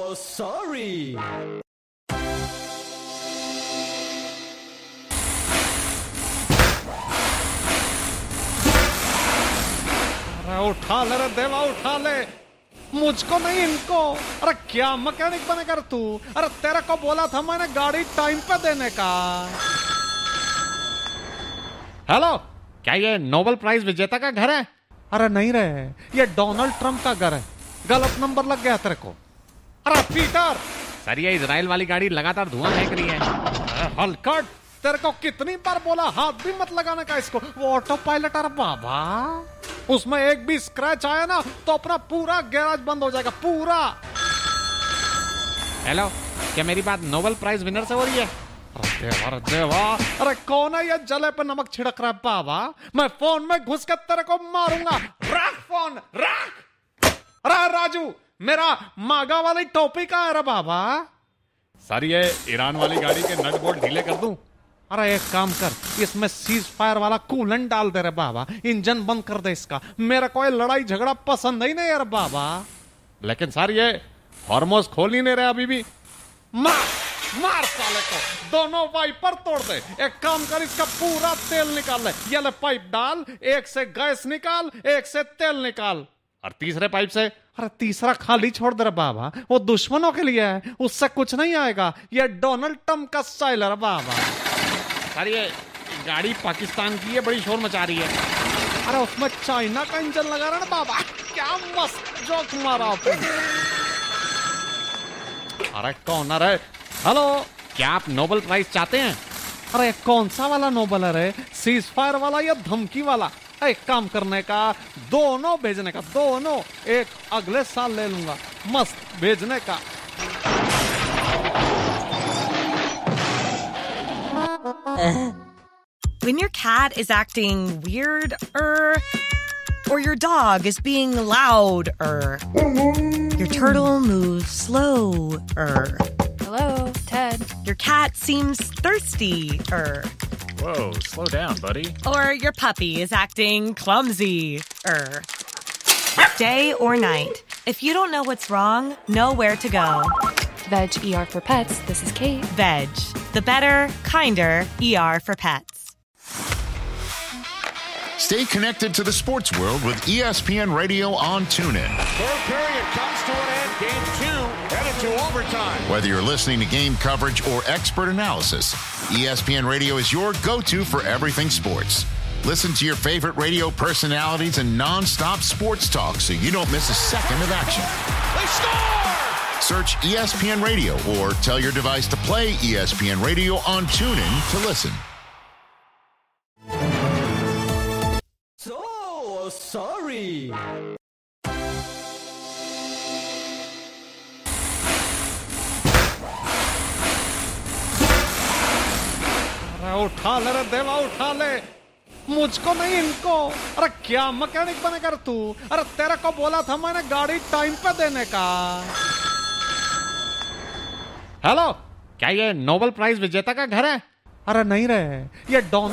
Sorry. उठा ले रे देवा, उठा ले, मुझको नहीं इनको। अरे क्या मैकेनिक बनेगा तू? अरे तेरे को बोला था मैंने गाड़ी टाइम पे देने का। हेलो, क्या ये नोबेल प्राइज विजेता का घर है? अरे नहीं रे, ये डोनाल्ड ट्रंप का घर है। गलत नंबर लग गया तेरे को। अरे पीटर, सर ये इजराइल वाली गाड़ी लगातार धुआं फेंक रही है। हलकट, तेरे को कितनी बार बोला हाथ भी मत लगाने का इसको। वो ऑटो पायलट। अरे बाबा, उसमें एक भी स्क्रैच आया ना तो अपना पूरा गैराज बंद हो जाएगा, पूरा। हेलो, क्या मेरी बात नोबेल प्राइज विनर से हो रही है? अरे देवा, अरे कौन है ये जले पे नमक छिड़क रहा है बाबा? मैं फोन में घुस के तेरे को मारूंगा। रख फोन, रख। अरे राजू, मेरा मागा वाली टोपी का है रे बाबा? सर ये ईरान वाली गाड़ी के नट बोल्ट ढीले कर दूं? अरे एक काम कर, इसमें सीज फायर वाला कूलेंट डाल दे रे बाबा, इंजन बंद कर दे इसका। मेरे को ये लड़ाई झगड़ा पसंद ही नहीं यार बाबा। लेकिन सर ये हॉर्मोस खोल ही नहीं रहे अभी भी। मार साले को, दोनों वाइपर तोड़ दे। एक काम कर, इसका पूरा तेल निकाल ले। ये ले पाइप डाल, एक से गैस निकाल, एक से तेल निकाल, और तीसरे पाइप से। अरे तीसरा खाली छोड़ दे रे बाबा, वो दुश्मनों के लिए है, उससे कुछ नहीं आएगा। ये डोनाल्ड ट्रंप का स्टाइल है बाबा। अरे ये गाड़ी पाकिस्तान की है, बड़ी शोर मचा रही है। अरे उसमें चाइना का इंजन लगा रहा है ना बाबा। क्या मस्त जोक मारा आपने। अरे कौन है? हेलो, क्या आप नोबेल प्राइज चाहते हैं? अरे कौन सा वाला नोबेल है रे? सीज फायर वाला या धमकी वाला? एक काम करने का, दोनों भेजने का, दोनों। एक अगले साल ले लूंगा, मस्त भेजने का। When your cat is acting weird, or your dog is being loud, your turtle moves slow, Hello, Ted. your cat seems thirsty, Whoa, slow down, buddy. or your puppy is acting clumsy, Day or night, if you don't know what's wrong, know where to go. Veg ER for Pets. This is Kate. Veg, the better, kinder ER for pets. Stay connected to the sports world with ESPN Radio on TuneIn. Third period comes to an end. Game 2 headed to overtime. Whether you're listening to game coverage or expert analysis, ESPN Radio is your go-to for everything sports. Listen to your favorite radio personalities and non-stop sports talk so you don't miss a second of action. They score! Search ESPN Radio or tell your device to play ESPN Radio on TuneIn to listen. So sorry. अरे उठा ले रे देवा, उठा ले, मुझको नहीं इनको। अरे क्या मैकेनिक बनेगा तू? अरे तेरे को बोला था मैंने गाड़ी टाइम पे देने का। हेलो, क्या ये नोबेल प्राइज विजेता का घर है? अरे नहीं रे, ये डोनाल्ड